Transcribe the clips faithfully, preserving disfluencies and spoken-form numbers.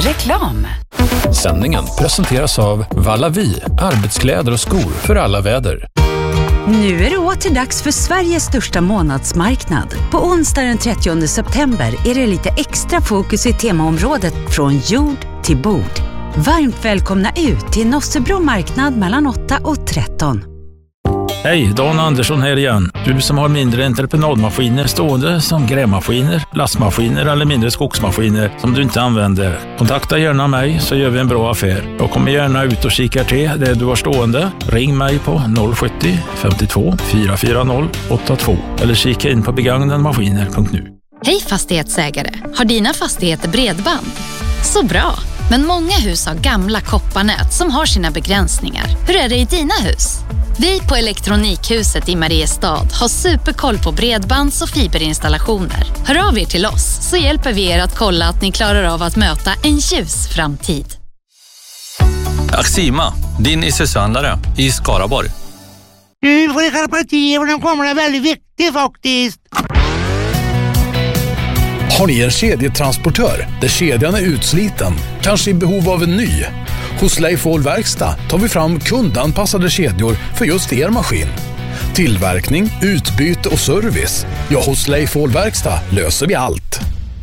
Reklam. Sändningen presenteras av Vallavi, arbetskläder och skor för alla väder. Nu är det åter dags för Sveriges största månadsmarknad. På onsdag den trettionde september är det lite extra fokus i temaområdet från jord till bord. Varmt välkomna ut till Nossebro marknad mellan åtta och tretton. Hej, Dan Andersson här igen. Du som har mindre entreprenadmaskiner stående som grävmaskiner, lastmaskiner eller mindre skogsmaskiner som du inte använder. Kontakta gärna mig så gör vi en bra affär. Jag kommer gärna ut och kikar till det du har stående. Ring mig på noll sjuttio femtiotvå fyra fyra noll åtta två eller kika in på begagnadmaskiner punkt nu. Hej fastighetsägare, har dina fastigheter bredband? Så bra, men många hus har gamla kopparnät som har sina begränsningar. Hur är det i dina hus? Vi på Elektronikhuset i Mariestad har superkoll på bredbands- och fiberinstallationer. Hör av er till oss så hjälper vi er att kolla att ni klarar av att möta en ljus framtid. Axima, din issushandlare i Skaraborg. Nu får det skärpa till och de kommer är väldigt viktigt faktiskt. Har ni en kedjetransportör där kedjan är utsliten, kanske i behov av en ny? Hos Leif Ahl Verkstad tar vi fram kundanpassade kedjor för just er maskin. Tillverkning, utbyte och service. Ja, hos Leif Ahl Verkstad löser vi allt.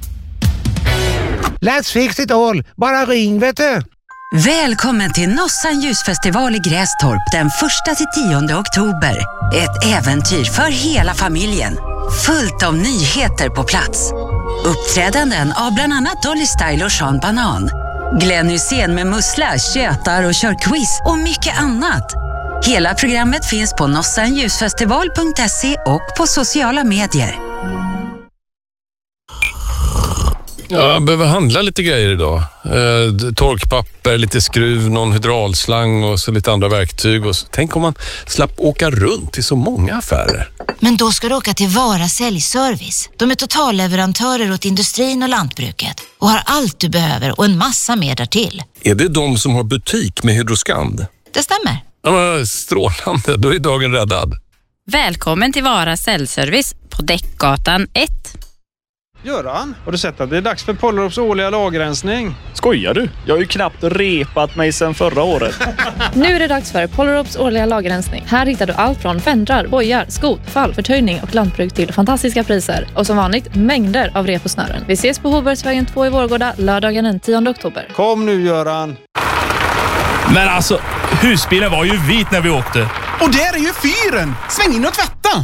Let's fix it all. Bara ring, vet du. Välkommen till Nossan ljusfestival i Grästorp den första till tionde oktober. Ett äventyr för hela familjen. Fullt av nyheter på plats. Uppträdanden av bland annat Dolly Style och Sean Banan. Glenn Hussein med mussla, tjötar och kör quiz och mycket annat. Hela programmet finns på nossan ljusfestival punkt se och på sociala medier. Ja, jag behöver handla lite grejer idag. Eh, torkpapper, lite skruv, någon hydraulslang och så lite andra verktyg. Och så. Tänk om man slapp åka runt i så många affärer. Men då ska du åka till Vara Säljservice. De är totalleverantörer åt industrin och lantbruket och har allt du behöver och en massa mer därtill. Är det de som har butik med Hydroskand? Det stämmer. Ja, men strålande, då är dagen räddad. Välkommen till Vara Säljservice på Däckgatan ett. Göran, har du sett att det är dags för Pollerups årliga lagerrensning? Skojar du? Jag har ju knappt repat mig sedan förra året. Nu är det dags för Pollerups årliga lagerrensning. Här hittar du allt från fendrar, bojar, skot, fall, förtöjning och lantbruk till fantastiska priser. Och som vanligt, mängder av rep och snören. Vi ses på Hoversvägen två i Vårgårda lördagen den tionde oktober. Kom nu, Göran. Men alltså, husbilen var ju vit när vi åkte. Och där är ju fyren! Sväng in och tvätta!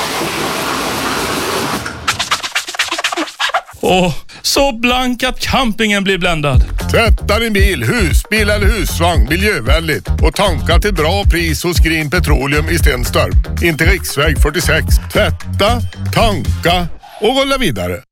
Åh, så blank att campingen blir bländad. Tvätta din bil, husbil eller husvagn miljövänligt och tanka till bra pris hos Green Petroleum i Stenstorp. Inte riksväg fyrtiosex. Tvätta, tanka och rulla vidare.